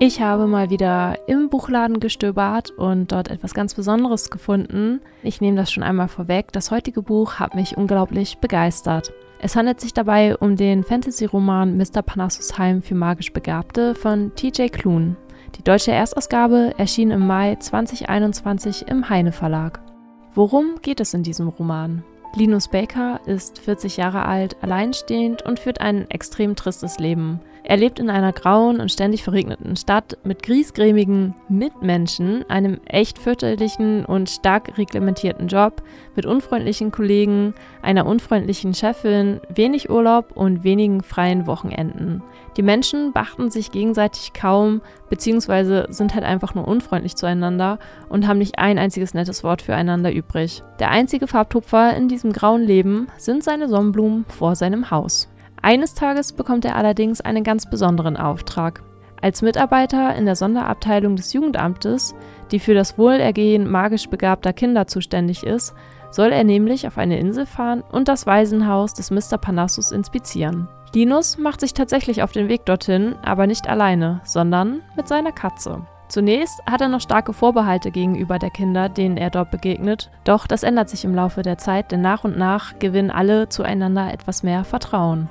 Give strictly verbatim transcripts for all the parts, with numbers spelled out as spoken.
Ich habe mal wieder im Buchladen gestöbert und dort etwas ganz Besonderes gefunden. Ich nehme das schon einmal vorweg. Das heutige Buch hat mich unglaublich begeistert. Es handelt sich dabei um den Fantasy-Roman Mister Parnassus Heim für magisch Begabte von T J Klune. Die deutsche Erstausgabe erschien im Mai zwanzig einundzwanzig im Heyne Verlag. Worum geht es in diesem Roman? Linus Baker ist vierzig Jahre alt, alleinstehend und führt ein extrem tristes Leben. Er lebt in einer grauen und ständig verregneten Stadt mit griesgrämigen Mitmenschen, einem echt fürchterlichen und stark reglementierten Job, mit unfreundlichen Kollegen, einer unfreundlichen Chefin, wenig Urlaub und wenigen freien Wochenenden. Die Menschen beachten sich gegenseitig kaum, beziehungsweise sind halt einfach nur unfreundlich zueinander und haben nicht ein einziges nettes Wort füreinander übrig. Der einzige Farbtupfer in diesem grauen Leben sind seine Sonnenblumen vor seinem Haus. Eines Tages bekommt er allerdings einen ganz besonderen Auftrag. Als Mitarbeiter in der Sonderabteilung des Jugendamtes, die für das Wohlergehen magisch begabter Kinder zuständig ist, soll er nämlich auf eine Insel fahren und das Waisenhaus des Mister Parnassus inspizieren. Linus macht sich tatsächlich auf den Weg dorthin, aber nicht alleine, sondern mit seiner Katze. Zunächst hat er noch starke Vorbehalte gegenüber der Kinder, denen er dort begegnet, doch das ändert sich im Laufe der Zeit, denn nach und nach gewinnen alle zueinander etwas mehr Vertrauen.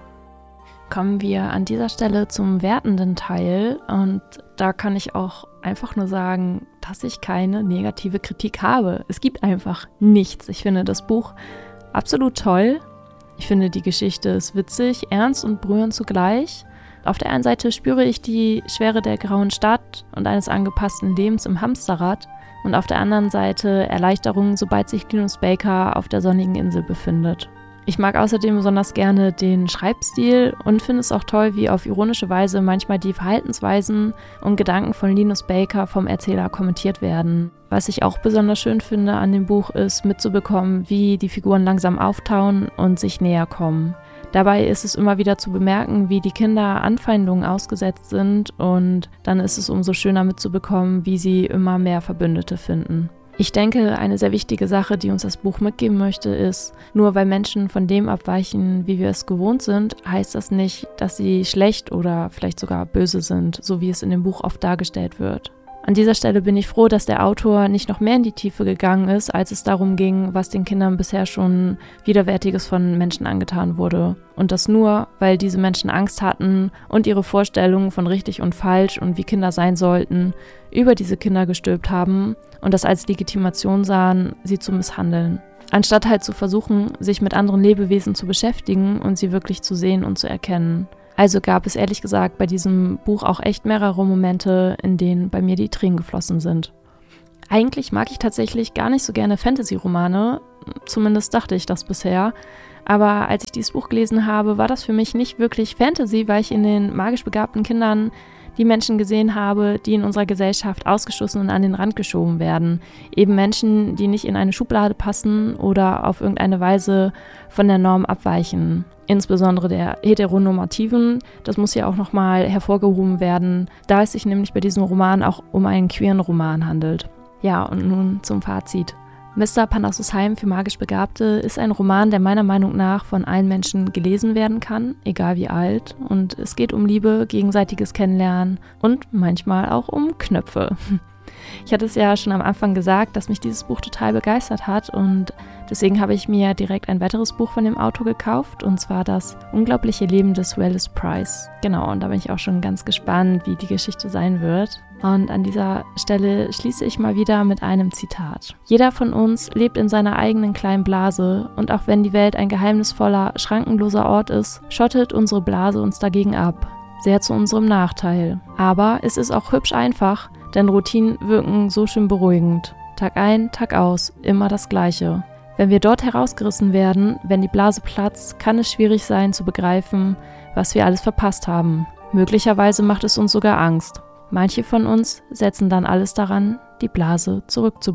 Kommen wir an dieser Stelle zum wertenden Teil und da kann ich auch einfach nur sagen, dass ich keine negative Kritik habe. Es gibt einfach nichts. Ich finde das Buch absolut toll. Ich finde die Geschichte ist witzig, ernst und berührend zugleich. Auf der einen Seite spüre ich die Schwere der grauen Stadt und eines angepassten Lebens im Hamsterrad und auf der anderen Seite Erleichterung, sobald sich Linus Baker auf der sonnigen Insel befindet. Ich mag außerdem besonders gerne den Schreibstil und finde es auch toll, wie auf ironische Weise manchmal die Verhaltensweisen und Gedanken von Linus Baker vom Erzähler kommentiert werden. Was ich auch besonders schön finde an dem Buch ist, mitzubekommen, wie die Figuren langsam auftauen und sich näher kommen. Dabei ist es immer wieder zu bemerken, wie die Kinder Anfeindungen ausgesetzt sind und dann ist es umso schöner mitzubekommen, wie sie immer mehr Verbündete finden. Ich denke, eine sehr wichtige Sache, die uns das Buch mitgeben möchte, ist, nur weil Menschen von dem abweichen, wie wir es gewohnt sind, heißt das nicht, dass sie schlecht oder vielleicht sogar böse sind, so wie es in dem Buch oft dargestellt wird. An dieser Stelle bin ich froh, dass der Autor nicht noch mehr in die Tiefe gegangen ist, als es darum ging, was den Kindern bisher schon Widerwärtiges von Menschen angetan wurde. Und das nur, weil diese Menschen Angst hatten und ihre Vorstellungen von richtig und falsch und wie Kinder sein sollten, über diese Kinder gestülpt haben und das als Legitimation sahen, sie zu misshandeln. Anstatt halt zu versuchen, sich mit anderen Lebewesen zu beschäftigen und sie wirklich zu sehen und zu erkennen. Also gab es ehrlich gesagt bei diesem Buch auch echt mehrere Momente, in denen bei mir die Tränen geflossen sind. Eigentlich mag ich tatsächlich gar nicht so gerne Fantasy-Romane, zumindest dachte ich das bisher. Aber als ich dieses Buch gelesen habe, war das für mich nicht wirklich Fantasy, weil ich in den magisch begabten Kindern die Menschen gesehen habe, die in unserer Gesellschaft ausgestoßen und an den Rand geschoben werden. Eben Menschen, die nicht in eine Schublade passen oder auf irgendeine Weise von der Norm abweichen. Insbesondere der Heteronormativen, das muss ja auch nochmal hervorgehoben werden, da es sich nämlich bei diesem Roman auch um einen queeren Roman handelt. Ja, und nun zum Fazit. Mister Parnassus Heim für magisch Begabte ist ein Roman, der meiner Meinung nach von allen Menschen gelesen werden kann, egal wie alt. Und es geht um Liebe, gegenseitiges Kennenlernen und manchmal auch um Knöpfe. Ich hatte es ja schon am Anfang gesagt, dass mich dieses Buch total begeistert hat und deswegen habe ich mir direkt ein weiteres Buch von dem Autor gekauft und zwar das unglaubliche Leben des Wallis Price. Genau, und da bin ich auch schon ganz gespannt, wie die Geschichte sein wird. Und an dieser Stelle schließe ich mal wieder mit einem Zitat. Jeder von uns lebt in seiner eigenen kleinen Blase und auch wenn die Welt ein geheimnisvoller, schrankenloser Ort ist, schottet unsere Blase uns dagegen ab. Sehr zu unserem Nachteil. Aber es ist auch hübsch einfach, denn Routinen wirken so schön beruhigend. Tag ein, Tag aus, immer das Gleiche. Wenn wir dort herausgerissen werden, wenn die Blase platzt, kann es schwierig sein zu begreifen, was wir alles verpasst haben. Möglicherweise macht es uns sogar Angst. Manche von uns setzen dann alles daran, die Blase zurückzubringen.